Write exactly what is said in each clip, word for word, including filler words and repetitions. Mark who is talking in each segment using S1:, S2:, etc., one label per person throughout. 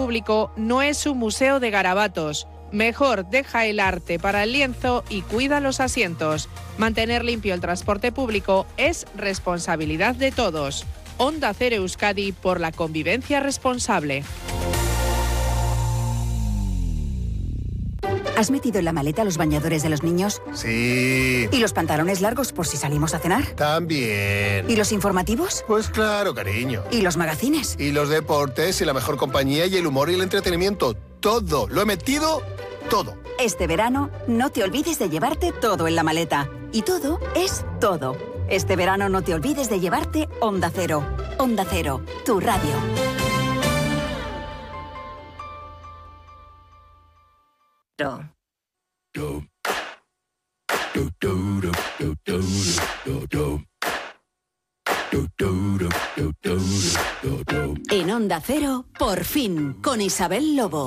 S1: público no es un museo de garabatos. Mejor deja el arte para el lienzo y cuida los asientos. Mantener limpio el transporte público es responsabilidad de todos. Onda Cero Euskadi por la convivencia responsable.
S2: ¿Has metido en la maleta los bañadores de los niños?
S3: Sí.
S2: ¿Y los pantalones largos por si salimos a cenar?
S3: También.
S2: ¿Y los informativos?
S3: Pues claro, cariño.
S2: ¿Y los magazines?
S3: Y los deportes y la mejor compañía y el humor y el entretenimiento. Todo. Lo he metido todo.
S2: Este verano no te olvides de llevarte todo en la maleta. Y todo es todo. Este verano no te olvides de llevarte Onda Cero. Onda Cero, tu radio. En Onda Cero, por fin, con Isabel Lobo.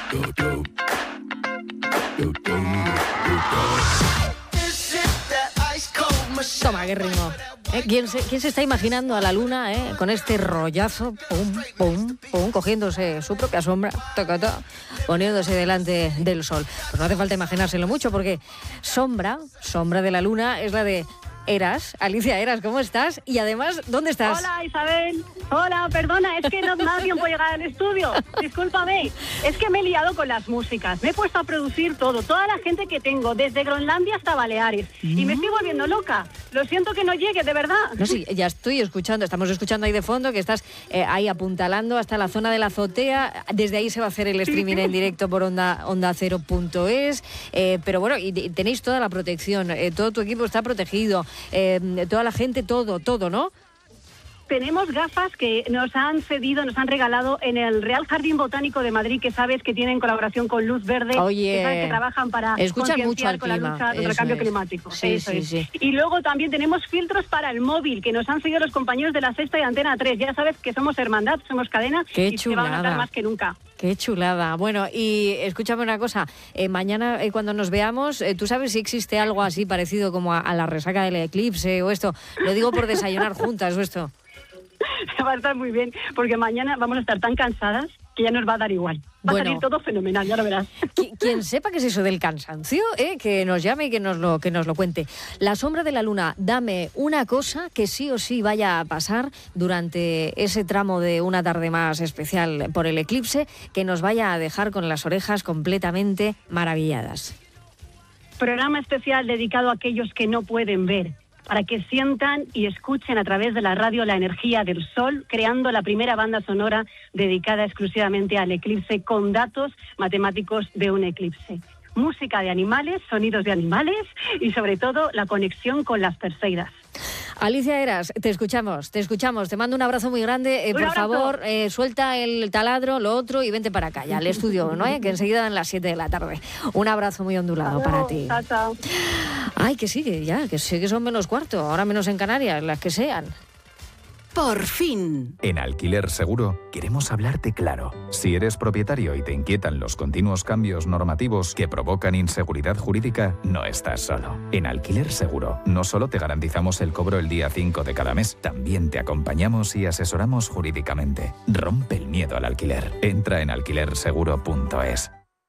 S4: Toma, qué ritmo. ¿Eh? ¿Quién, se, ¿Quién se está imaginando a la luna eh? con este rollazo, pum, pum, pum, cogiéndose su propia sombra, toca, toca, poniéndose delante del sol? Pues no hace falta imaginárselo mucho, porque sombra, sombra de la luna, es la de Eras. Alicia Eras, ¿cómo estás? Y además, ¿dónde estás?
S5: Hola, Isabel. Hola, perdona, es que no me da tiempo llegar al estudio. Discúlpame. Es que me he liado con las músicas. Me he puesto a producir todo, toda la gente que tengo, desde Groenlandia hasta Baleares. Mm. Y me estoy volviendo loca. Lo siento que no llegue, de verdad.
S4: No, sí, ya estoy escuchando, estamos escuchando ahí de fondo que estás eh, ahí apuntalando hasta la zona de la azotea. Desde ahí se va a hacer el streaming sí, sí. en directo por onda, onda cero punto es. Eh, pero bueno, y, y tenéis toda la protección, eh, todo tu equipo está protegido. Eh, toda la gente, todo, todo, ¿no?
S5: Tenemos gafas que nos han cedido, nos han regalado en el Real Jardín Botánico de Madrid, que sabes que tienen colaboración con Luz Verde,
S4: Oye,
S5: que sabes que trabajan para concienciar con la lucha contra el cambio es. climático.
S4: Sí,
S5: Eso
S4: sí,
S5: es.
S4: sí.
S5: Y luego también tenemos filtros para el móvil, que nos han seguido los compañeros de La Sexta y Antena tres. Ya sabes que somos hermandad, somos cadena.
S4: Qué
S5: y
S4: chulada.
S5: se va a notar más que nunca.
S4: Qué chulada. Bueno, y escúchame una cosa, eh, mañana eh, cuando nos veamos, eh, ¿tú sabes si existe algo así parecido como a, a la resaca del eclipse o esto? Lo digo por desayunar juntas o esto.
S5: Va a estar muy bien, porque mañana vamos a estar tan cansadas que ya nos va a dar igual. Va
S4: bueno,
S5: a salir todo fenomenal, ya lo verás.
S4: Quien sepa qué es eso del cansancio, eh, que nos llame y que nos lo que nos lo cuente. La sombra de la luna, dame una cosa que sí o sí vaya a pasar durante ese tramo de una tarde más especial por el eclipse, que nos vaya a dejar con las orejas completamente maravilladas.
S5: Programa especial dedicado a aquellos que no pueden ver, para que sientan y escuchen a través de la radio la energía del sol, creando la primera banda sonora dedicada exclusivamente al eclipse, con datos matemáticos de un eclipse. Música de animales, sonidos de animales y sobre todo la conexión con las Perseidas.
S4: Alicia Eras, te escuchamos, te escuchamos, te mando un abrazo muy grande, eh, por abrazo. favor, eh, suelta el taladro, lo otro y vente para acá, ya al estudio, ¿no? Eh? Que enseguida dan las siete de la tarde. Un abrazo muy ondulado
S5: Adiós,
S4: para ti.
S5: Chao, chao.
S4: Ay, que sigue ya, que sí que son menos cuarto, ahora menos en Canarias, las que sean.
S2: Por fin.
S6: En Alquiler Seguro queremos hablarte claro. Si eres propietario y te inquietan los continuos cambios normativos que provocan inseguridad jurídica, no estás solo. En Alquiler Seguro no solo te garantizamos el cobro el día cinco de cada mes, también te acompañamos y asesoramos jurídicamente. Rompe el miedo al alquiler. Entra en alquiler seguro punto es.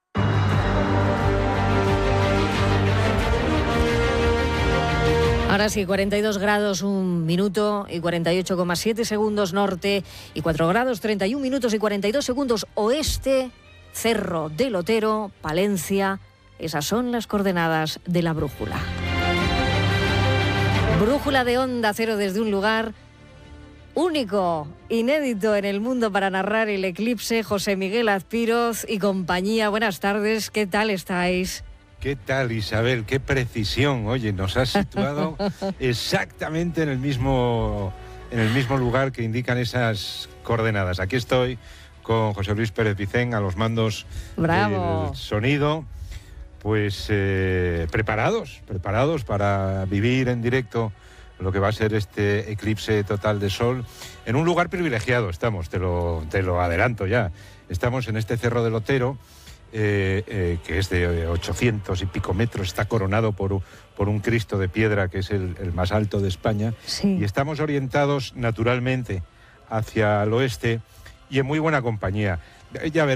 S4: Ahora sí, cuarenta y dos grados, un minuto y cuarenta y ocho coma siete segundos norte y cuatro grados, treinta y un minutos y cuarenta y dos segundos oeste, Cerro del Otero, Palencia. Esas son las coordenadas de la brújula. Brújula de Onda Cero desde un lugar único, inédito en el mundo para narrar el eclipse. José Miguel Azpiroz y compañía, buenas tardes, ¿qué tal estáis?
S7: ¿Qué tal, Isabel? ¡Qué precisión! Oye, nos has situado exactamente en el mismo, en el mismo lugar que indican esas coordenadas. Aquí estoy con José Luis Pérez Vicén a los mandos
S4: ¡Bravo!
S7: Del sonido. Pues eh, preparados, preparados para vivir en directo lo que va a ser este eclipse total de sol. En un lugar privilegiado estamos, te lo, te lo adelanto ya. Estamos en este Cerro del Otero, Eh, eh, que es de ochocientos y pico metros, está coronado por, por un Cristo de piedra que es el, el más alto de España,
S4: sí.
S7: Y estamos orientados naturalmente hacia el oeste y en muy buena compañía. Ya